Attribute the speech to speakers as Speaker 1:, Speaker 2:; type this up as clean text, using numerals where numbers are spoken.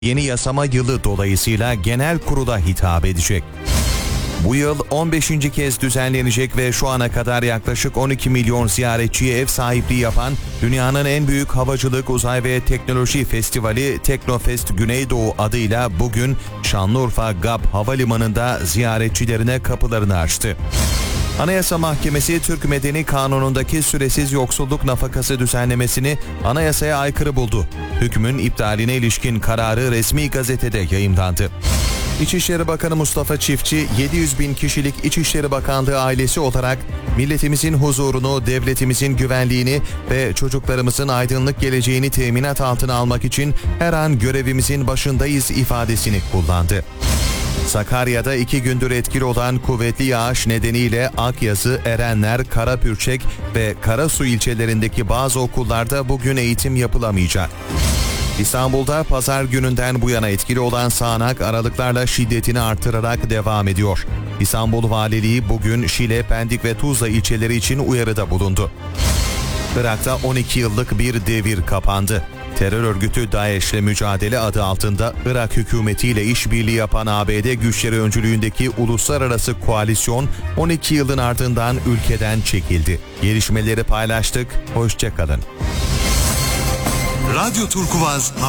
Speaker 1: yeni yasama yılı dolayısıyla genel kurula hitap edecek. Bu yıl 15. kez düzenlenecek ve şu ana kadar yaklaşık 12 milyon ziyaretçiye ev sahipliği yapan dünyanın en büyük havacılık, uzay ve teknoloji festivali Teknofest Güneydoğu adıyla bugün Şanlıurfa GAP Havalimanı'nda ziyaretçilerine kapılarını açtı. Anayasa Mahkemesi Türk Medeni Kanunu'ndaki süresiz yoksulluk nafakası düzenlemesini anayasaya aykırı buldu. Hükmün iptaline ilişkin kararı resmi gazetede yayımlandı. İçişleri Bakanı Mustafa Çiftçi, 700 bin kişilik İçişleri Bakanlığı ailesi olarak milletimizin huzurunu, devletimizin güvenliğini ve çocuklarımızın aydınlık geleceğini teminat altına almak için her an görevimizin başındayız ifadesini kullandı. Sakarya'da 2 gündür etkili olan kuvvetli yağış nedeniyle Akyazı, Erenler, Karapürçek ve Karasu ilçelerindeki bazı okullarda bugün eğitim yapılamayacak. İstanbul'da pazar gününden bu yana etkili olan sağanak aralıklarla şiddetini artırarak devam ediyor. İstanbul Valiliği bugün Şile, Pendik ve Tuzla ilçeleri için uyarıda bulundu. Irak'ta 12 yıllık bir devir kapandı. Terör örgütü DAEŞ'le mücadele adı altında Irak hükümetiyle işbirliği yapan ABD güçleri öncülüğündeki uluslararası koalisyon 12 yılın ardından ülkeden çekildi. Gelişmeleri paylaştık, hoşça kalın.
Speaker 2: Radyo Turkuaz